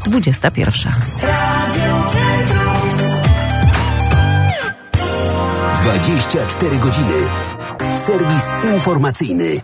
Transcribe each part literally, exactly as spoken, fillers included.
dwudziesta pierwsza. dwadzieścia cztery godziny. Serwis informacyjny.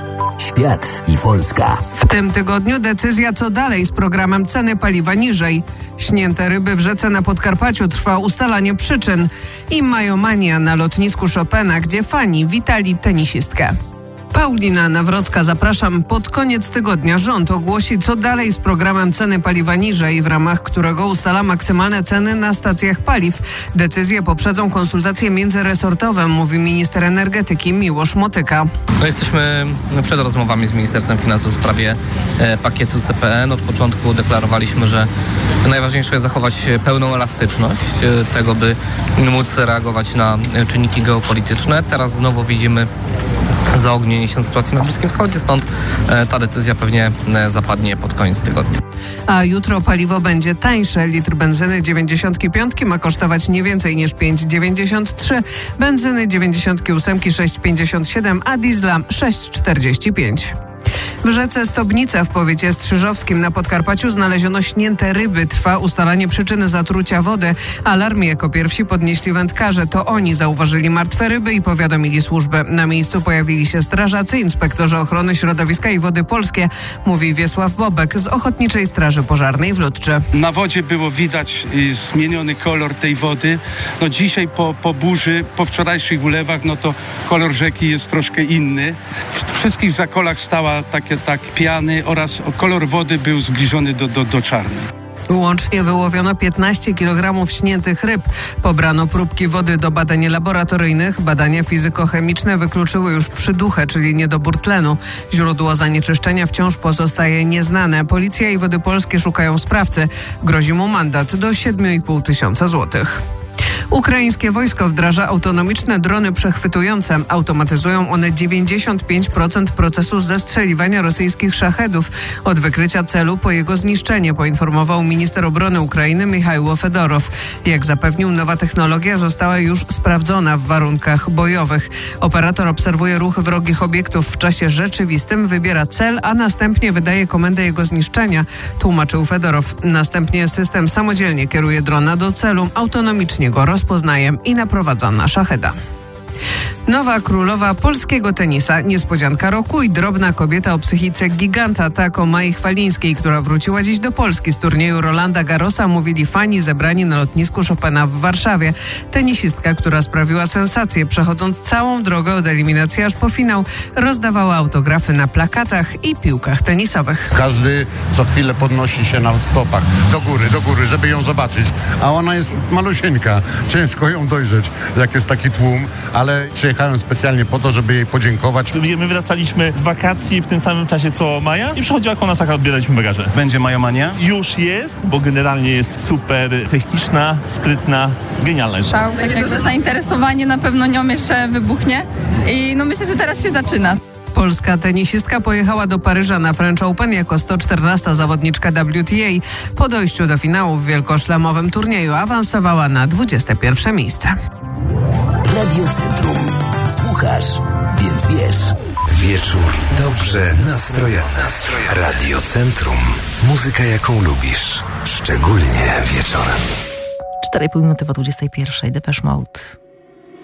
Świat i Polska. W tym tygodniu decyzja, co dalej z programem ceny paliwa niżej. Śnięte ryby w rzece na Podkarpaciu, trwa ustalanie przyczyn. I majomania na lotnisku Chopina, gdzie fani witali tenisistkę. Paulina Nawrocka, zapraszam. Pod koniec tygodnia rząd ogłosi, co dalej z programem ceny paliwa niżej, w ramach którego ustala maksymalne ceny na stacjach paliw. Decyzje poprzedzą konsultacje międzyresortowe, mówi minister energetyki Miłosz Motyka. No jesteśmy przed rozmowami z Ministerstwem Finansów w sprawie e, pakietu C P N. Od początku deklarowaliśmy, że najważniejsze jest zachować pełną elastyczność e, tego, by móc reagować na e, czynniki geopolityczne. Teraz znowu widzimy zaognienie się sytuacji na Bliskim Wschodzie, stąd e, ta decyzja pewnie e, zapadnie pod koniec tygodnia. A jutro paliwo będzie tańsze. Litr benzyny dziewięćdziesiąt pięć ma kosztować nie więcej niż pięć dziewięćdziesiąt trzy, benzyny dziewięćdziesiąt osiem sześć pięćdziesiąt siedem, a diesla sześć czterdzieści pięć. W rzece Stobnica w powiecie strzyżowskim na Podkarpaciu znaleziono śnięte ryby. Trwa ustalanie przyczyny zatrucia wody. Alarm jako pierwsi podnieśli wędkarze. To oni zauważyli martwe ryby i powiadomili służbę. Na miejscu pojawili się strażacy, inspektorzy ochrony środowiska i Wody Polskie, mówi Wiesław Bobek z Ochotniczej Straży Pożarnej w Ludczy. Na wodzie było widać y, zmieniony kolor tej wody. No dzisiaj po, po burzy, po wczorajszych ulewach, no to kolor rzeki jest troszkę inny. W wszystkich zakolach stała takie tak piany oraz kolor wody był zbliżony do, do, do czarnej. Łącznie wyłowiono piętnaście kilogramów śniętych ryb. Pobrano próbki wody do badań laboratoryjnych. Badania fizykochemiczne wykluczyły już przyduchę, czyli niedobór tlenu. Źródło zanieczyszczenia wciąż pozostaje nieznane. Policja i Wody Polskie szukają sprawcy. Grozi mu mandat do siedmiu i pół tysiąca złotych. Ukraińskie wojsko wdraża autonomiczne drony przechwytujące. Automatyzują one dziewięćdziesiąt pięć procent procesu zestrzeliwania rosyjskich szachedów. Od wykrycia celu po jego zniszczenie, poinformował minister obrony Ukrainy Michajło Fedorow. Jak zapewnił, nowa technologia została już sprawdzona w warunkach bojowych. Operator obserwuje ruchy wrogich obiektów w czasie rzeczywistym, wybiera cel, a następnie wydaje komendę jego zniszczenia, tłumaczył Fedorow. Następnie system samodzielnie kieruje drona do celu, autonomicznie go rozpoznaje i naprowadza na szacheda. Nowa królowa polskiego tenisa, niespodzianka roku i drobna kobieta o psychice giganta. Tak o Mai Chwalińskiej, która wróciła dziś do Polski z turnieju Rolanda Garrosa, mówili fani zebrani na lotnisku Chopina w Warszawie. Tenisistka, która sprawiła sensację, przechodząc całą drogę od eliminacji aż po finał, rozdawała autografy na plakatach i piłkach tenisowych. Każdy co chwilę podnosi się na stopach do góry, do góry, żeby ją zobaczyć. A ona jest malusieńka, ciężko ją dojrzeć, jak jest taki tłum, ale przyjechałem specjalnie po to, żeby jej podziękować. My wracaliśmy z wakacji w tym samym czasie co Maja i przychodziła koło nas, jak odbieraliśmy bagaże. Będzie majomania? Już jest, bo generalnie jest super techniczna, sprytna, genialna jest. Będzie duże zainteresowanie, na pewno nią jeszcze wybuchnie i no myślę, że teraz się zaczyna. Polska tenisistka pojechała do Paryża na French Open jako sto czternasta zawodniczka W T A. Po dojściu do finału w wielkoszlemowym turnieju awansowała na dwudzieste pierwsze miejsce. Radio Centrum. Słuchasz, więc wiesz. Wieczór dobrze nastrojony. Radio Centrum. Muzyka, jaką lubisz. Szczególnie wieczorem. cztery i pół minuty po dwudziestej pierwszej. Depeche Mode.